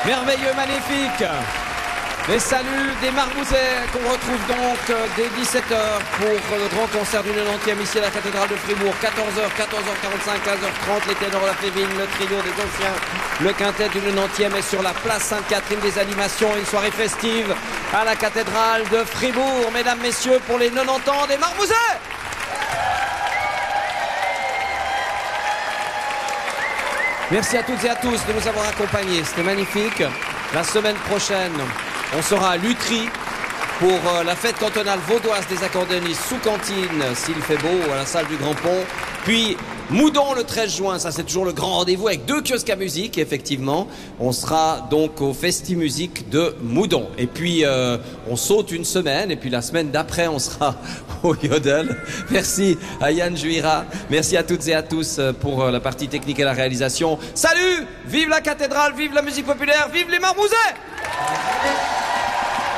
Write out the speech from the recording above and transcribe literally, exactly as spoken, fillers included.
Merveilleux, magnifique. Les saluts des Marmouzets qu'on retrouve donc dès dix-sept heures pour le grand concert du nonantième ici à la cathédrale de Fribourg. quatorze heures, quatorze heures quarante-cinq, quinze heures trente, les ténors, la févine, le trio des anciens, le quintet du nonantième est sur la place Sainte-Catherine des animations. Une soirée festive à la cathédrale de Fribourg. Mesdames, messieurs, pour les quatre-vingt-dix ans des Marmouzets. Merci à toutes et à tous de nous avoir accompagnés. C'était magnifique. La semaine prochaine, on sera à Lutry pour la fête cantonale vaudoise des accordéonistes sous cantine, s'il fait beau, à la salle du Grand Pont. Puis Moudon le treize juin, ça c'est toujours le grand rendez-vous avec deux kiosques à musique, effectivement. On sera donc au Festi Musique de Moudon. Et puis euh, on saute une semaine, et puis la semaine d'après on sera au Yodel. Merci à Yann Juira, merci à toutes et à tous pour la partie technique et la réalisation. Salut, vive la cathédrale, vive la musique populaire, vive les Marmouzets!